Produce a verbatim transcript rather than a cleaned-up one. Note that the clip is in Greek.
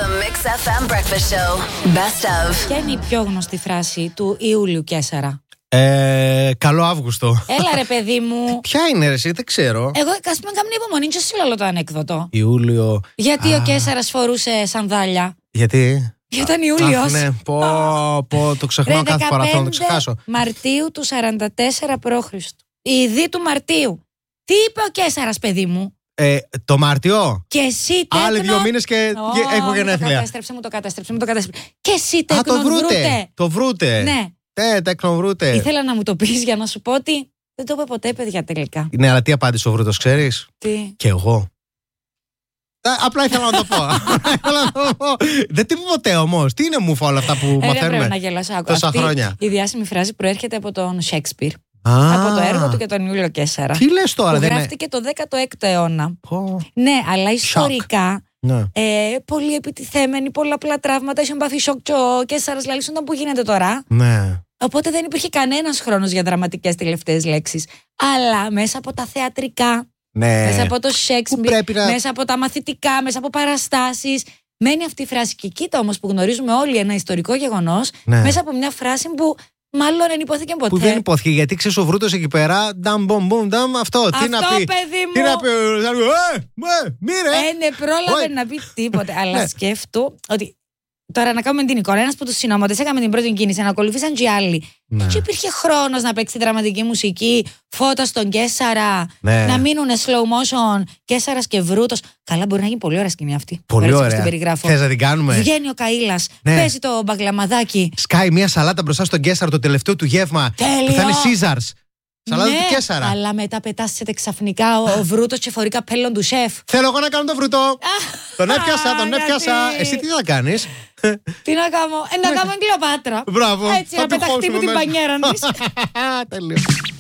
The Mix εφ εμ Breakfast Show. Best of. Ποια είναι η πιο γνωστή φράση του Ιούλιου Κέσσαρα? Ε, καλό Αύγουστο. Έλα ρε παιδί μου. Ποια είναι ρε εσύ, δεν ξέρω. Εγώ ας πούμε καμία υπομονή και σου λέω το ανέκδοτο. Ιούλιο. Γιατί Α, ο Κέσσαρας φορούσε σανδάλια? Γιατί? Γιατί ήταν Ιούλιος. Αχ, ναι, πω, πω, το ξεχνάω κάθε φορά, θέλω να το ξεχάσω. Μαρτίου του σαράντα τέσσερα π.Χ. Η Ιδή του Μαρτίου. Τι είπε ο Κέσσαρας, παιδί μου? Ε, το Μάρτιο. Και εσύ τέκνον. Άλλοι δύο μήνες και oh, έχω γενέθλια. Το κατέστρεψε, μου το κατέστρεψε, μου το κατέστρεψε. Και εσύ τέκνον. Α, το βρούτε. βρούτε. Το βρούτε. Ναι. Τε, τέκνον βρούτε. Ήθελα να μου το πεις για να σου πω ότι δεν το είπε ποτέ, παιδιά, τελικά. Ναι, αλλά τι απάντησε ο βρούτος, ξέρεις? Τι? Και εγώ. Ε, απλά ήθελα να το πω. Δεν τι είπε ποτέ όμως. Τι είναι μουφα όλα αυτά που ε, μαθαίνουμε πρέπει να γελάσω. τόσα Αυτή χρόνια. Η διάσημη φράση προέρχεται από τον Σέξπιρ. Α, Από το έργο του και τον Ιούλιο Κέσσαρα. Τι λες τώρα, που δεν είναι? γράφτηκε το δέκατο έκτο αιώνα. Oh. Ναι, αλλά ιστορικά. Ναι. Ε, πολύ επιτιθέμενοι, πολλαπλά τραύματα. Είχε πάθει σοκ και ο Κέσσαρας λαλήσονταν που γίνεται τώρα. Ναι. Οπότε δεν υπήρχε κανένας χρόνος για δραματικές τελευταίες λέξεις. Αλλά μέσα από τα θεατρικά, Ναι. μέσα από το Shakespeare, να... μέσα από τα μαθητικά, μέσα από παραστάσεις, μένει αυτή η φράση. Και κοίτα όμως που γνωρίζουμε όλοι ένα ιστορικό γεγονός, ναι, μέσα από μια φράση που μάλλον δεν υπόθηκε ποτέ. Που δεν υπόθηκε, γιατί ξέρεις ο βρούτος εκεί πέρα, νταμ, μπομ, μπομ, νταμ, αυτό. Αυτό, τι να πει, παιδί μου. Τι να πει, ε, ε, μύρε. Ε, ναι, πρόλαβε Oi. να πει τίποτε. Αλλά σκέφτου ότι. Τώρα να κάνουμε την εικόνα. Ένας από τους συνώμοτες έκαμε την πρώτη κίνηση, να ακολουθήσαν και οι άλλοι. Ναι. Και υπήρχε χρόνος να παίξει δραματική μουσική, φώτα στον Κέσσαρα, ναι, να μείνουν slow motion, Κέσσαρας και βρούτος. Καλά, μπορεί να γίνει πολύ ωραία σκηνή αυτή. Πολύ ωραία. Περιγράφω. Θες να την κάνουμε? Βγαίνει ο Καΐλας, ναι, παίζει το μπαγκλαμαδάκι. Σκάει μια σαλάτα μπροστά στον Κέσσαρα το τελευταίο του γεύμα. Τέλειο. Που θα είναι Caesars. Σαλάτα ναι, του Κέσσαρα. Αλλά μετά πετάσσεται ξαφνικά ο, ο βρούτος και φορεί καπέλον του σεφ. Θέλω εγώ να κάνω το βρούτο. Τον έπιασα, τον έπιασα. Εσύ τι θα κάνεις? Τι να κάνω? Ε, να κάνω Κλεοπάτρα. Μπράβο. Έτσι, να πεταχτεί μου την πανιέρα της. Τέλειο.